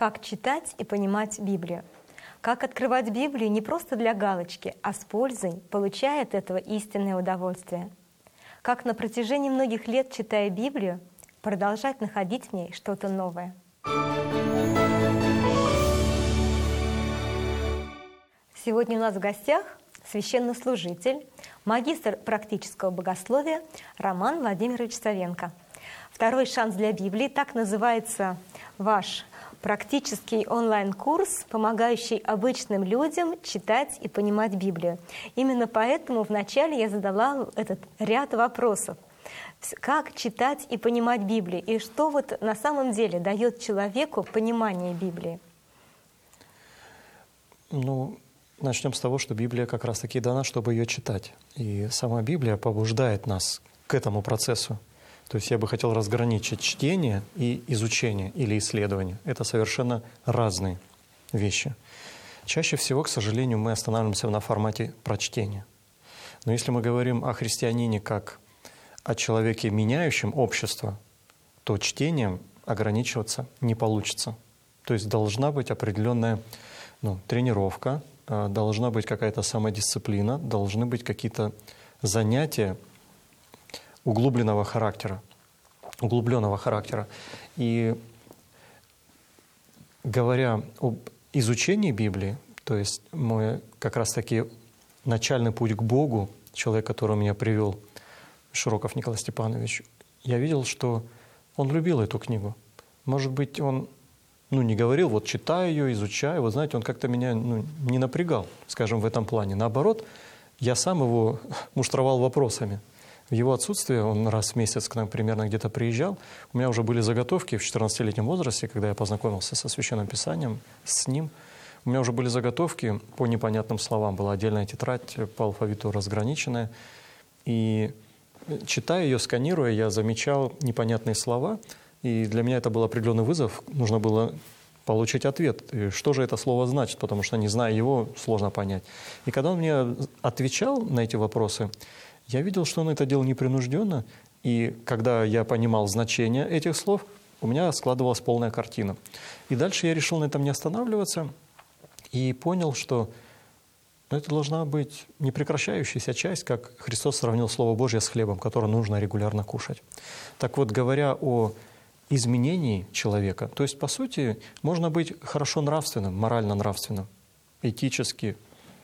Как читать и понимать Библию? Как открывать Библию не просто для галочки, а с пользой, получая от этого истинное удовольствие? Как на протяжении многих лет, читая Библию, продолжать находить в ней что-то новое? Сегодня у нас в гостях священнослужитель, магистр практического богословия Роман Владимирович Савенко. «Второй шанс для Библии» — так называется ваш практический онлайн-курс, помогающий обычным людям читать и понимать Библию. Именно поэтому вначале я задала этот ряд вопросов. Как читать и понимать Библию? И что вот на самом деле дает человеку понимание Библии? Начнем с того, что Библия как раз-таки дана, чтобы ее читать. И сама Библия побуждает нас к этому процессу. То есть я бы хотел разграничить чтение и изучение или исследование. Это совершенно разные вещи. Чаще всего, к сожалению, мы останавливаемся на формате прочтения. Но если мы говорим о христианине как о человеке, меняющем общество, то чтением ограничиваться не получится. То есть должна быть определенная тренировка, должна быть какая-то самодисциплина, должны быть какие-то занятия углубленного характера. И говоря об изучении Библии, то есть мой как раз-таки начальный путь к Богу, человек, который меня привел, Широков Николай Степанович, я видел, что он любил эту книгу. Может быть, он не говорил, вот читай ее, изучай. Вы знаете, он как-то меня не напрягал, скажем, в этом плане. Наоборот, я сам его муштровал вопросами. В его отсутствие, он раз в месяц к нам примерно где-то приезжал, у меня уже были заготовки в 14-летнем возрасте, когда я познакомился со Священным Писанием, с ним. У меня уже были заготовки по непонятным словам, была отдельная тетрадь по алфавиту разграниченная. И читая ее, сканируя, я замечал непонятные слова, и для меня это был определенный вызов, нужно было получить ответ, что же это слово значит, потому что, не зная его, сложно понять. И когда он мне отвечал на эти вопросы, я видел, что он это делал непринужденно, и когда я понимал значение этих слов, у меня складывалась полная картина. И дальше я решил на этом не останавливаться и понял, что это должна быть непрекращающаяся часть, как Христос сравнил Слово Божье с хлебом, который нужно регулярно кушать. Так вот, говоря о изменении человека, то есть, по сути, можно быть хорошо нравственным, морально нравственным, этически,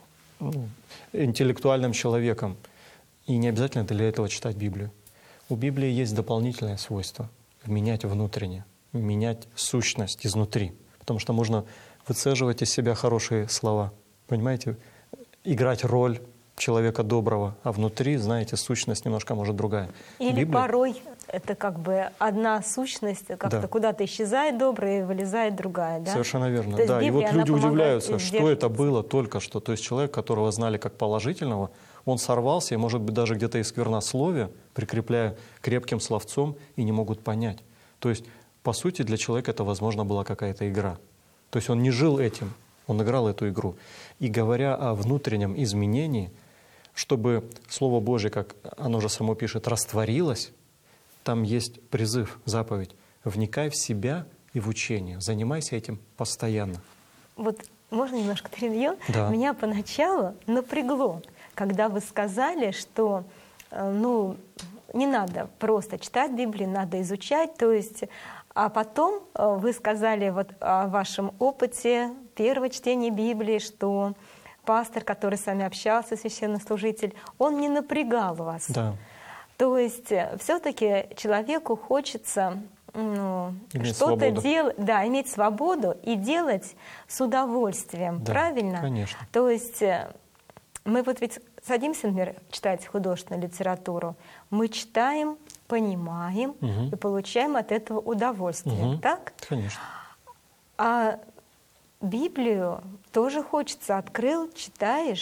интеллектуальным человеком, и не обязательно для этого читать Библию. У Библии есть дополнительное свойство — менять внутренне, менять сущность изнутри, потому что можно выцеживать из себя хорошие слова, понимаете, играть роль человека доброго, а внутри, знаете, сущность немножко, может, другая. Или порой это как бы одна сущность как-то куда-то исчезает добрая и вылезает другая, да? Совершенно верно, да. И вот люди удивляются, что это было только что. То есть человек, которого знали как положительного, он сорвался, и, может быть, даже где-то и сквернословие, прикрепляя крепким словцом, и не могут понять. То есть, по сути, для человека это, возможно, была какая-то игра. То есть он не жил этим, он играл эту игру. И говоря о внутреннем изменении, чтобы Слово Божие, как оно же само пишет, растворилось, там есть призыв, заповедь: вникай в себя и в учение, занимайся этим постоянно. Вот можно немножко перебью? Да. Меня поначалу напрягло, когда вы сказали, что не надо просто читать Библию, надо изучать, то есть, а потом вы сказали вот о вашем опыте первого чтения Библии, что пастор, который с вами общался, священнослужитель, он не напрягал вас. Да. То есть все-таки человеку хочется что-то делать, иметь свободу и делать с удовольствием, правильно? Конечно. То есть мы вот ведь садимся, например, читать художественную литературу, мы читаем, понимаем и получаем от этого удовольствие, так? Конечно. А Библию тоже хочется, открыл, читаешь,